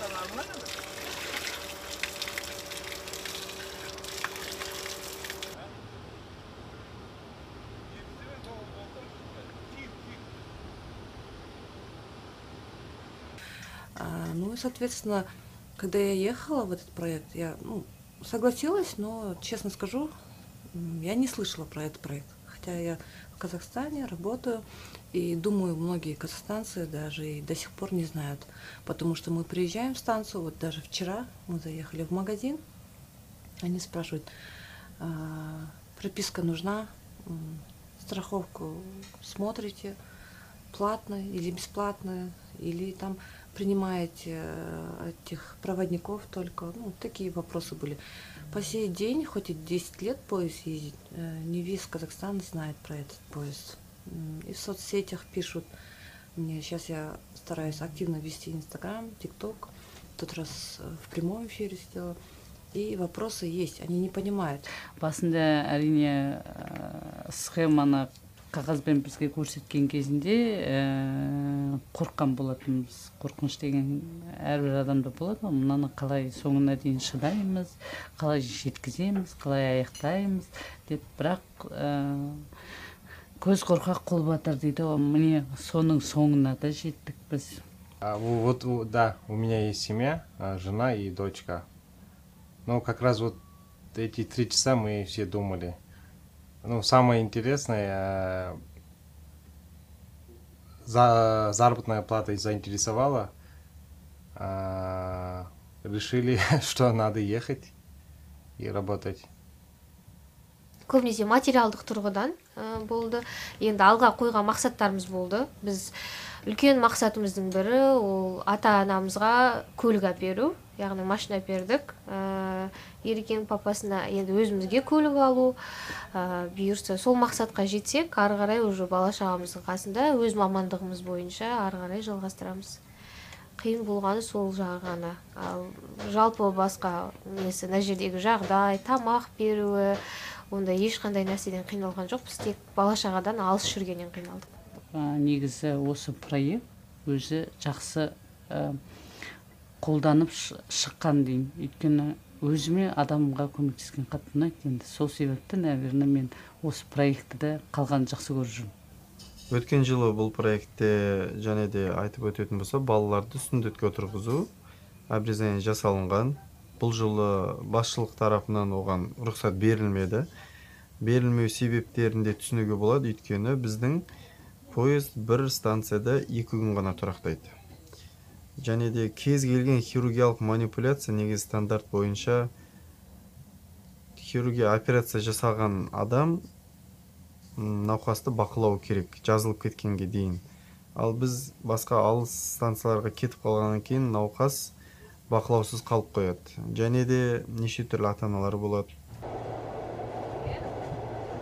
Ну и, соответственно, когда я ехала в этот проект, я согласилась, но, честно скажу, я не слышала про этот проект. Хотя я в Казахстане работаю, и думаю, многие казахстанцы даже и до сих пор не знают. Потому что мы приезжаем в станцию, вот даже вчера мы заехали в магазин, они спрашивают, прописка нужна, страховку смотрите, платная или бесплатная, или там принимаете этих проводников только. Ну, такие вопросы были. По сей день, хоть и 10 лет поезд ездит, не весь Казахстан знает про этот поезд. И в соцсетях пишут мне. Сейчас я стараюсь активно вести Инстаграм, ТикТок. В тот раз в прямом эфире сделала. И вопросы есть, они не понимают. Басында әрине схеманы қағазбен бізге көрсеткен кезінде қорыққан болатынбыз. Қорқыныш деген әрбір адамда болады. Мынаны қалай соңына дейін шыдаймыз, қалай жеткіземіз, қалай аяқтаймыз деп, бірақ көз қорқақ қол батыр дейді. Міне соның соңына да жеттік біз. Вот, да, у меня есть семья, жена и дочка. Ну, как раз вот эти 3 часа мы все думали. Ну, самое интересное, заработная плата заинтересовала. Решили, что надо ехать и работать. Көбінесе материалдық тұрғыдан болды. Енді алға қойған мақсаттарымыз болды. Біз үлкен мақсатымыздың бірі ол ата-анамызға көлік әперу, яғни машина бердік. Ерекең папасына енді өзімізге көлік алу, бұйырса сол мақсатқа жетсек, ары қарай уже бала-шағамыздың қасында өз мамандығымыз бойынша ары қарай жалғастырамыз. Қиын болғаны сол жағы ғана. Ал жалпы басқа несі, мына жердегі жағдай, тамақ беруі, онда ешқандай нәрседен қиналған жоқпыз, тек бала-шағадан алыс жүргеннен қиналдық. Негізі осы проект өзі жақсы қолданып шыққан деймін. Өйткені өзіме адамға көмектескен қатты ұнайды. Енді сол себепті, наверное, мен осы проектті қалған жақсы көріп жүрмін. Өткен жылы бұл проектте және де айтып өтетін болса, балаларды сүндетке отырғызу обрезание жасалынған. Бұл жылы басшылық тарапынан оған рұқсат берілмеді. Берілмеу себептерінде түсінуге болады, өйткені біздің поезд бір станцияда 2 күн ғана тұрақтайды. Және де кез келген хирургиялық манипуляция негізі стандарт бойынша хирургия операция жасаған адам науқасты бақылау керек, жазылып кеткенге дейін. Ал біз басқа алыс станцияларға кетіп қалғаннан кейін науқас бақылаусыз қалып қояды. Және де неше түрлі ата-аналар болады.